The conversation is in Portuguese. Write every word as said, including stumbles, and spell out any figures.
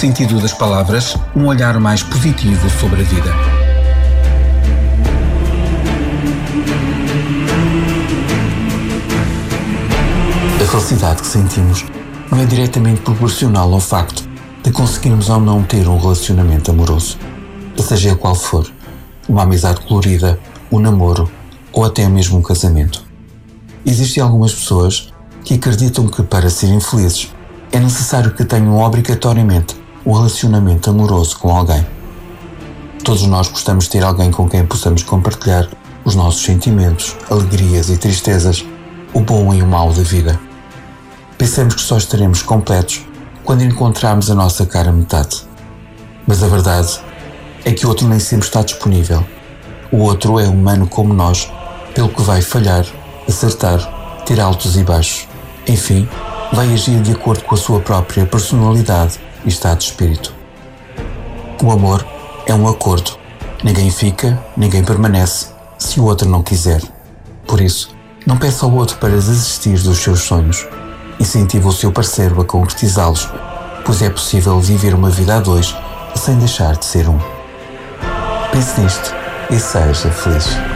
sentido das palavras, um olhar mais positivo sobre a vida. A felicidade que sentimos não é diretamente proporcional ao facto de conseguirmos ou não ter um relacionamento amoroso, seja ele qual for, uma amizade colorida, um namoro ou até mesmo um casamento. Existem algumas pessoas que acreditam que para serem felizes é necessário que tenham obrigatoriamente um relacionamento amoroso com alguém. Todos nós gostamos de ter alguém com quem possamos compartilhar os nossos sentimentos, alegrias e tristezas, o bom e o mau da vida. Pensamos que só estaremos completos quando encontrarmos a nossa cara metade. Mas a verdade é que o outro nem sempre está disponível. O outro é humano como nós, pelo que vai falhar, acertar, ter altos e baixos. Enfim, vai agir de acordo com a sua própria personalidade e estado de espírito. O amor é um acordo. Ninguém fica, ninguém permanece, se o outro não quiser. Por isso, não peça ao outro para desistir dos seus sonhos. Incentive o seu parceiro a concretizá-los, pois é possível viver uma vida a dois sem deixar de ser um. Pense nisto e seja feliz.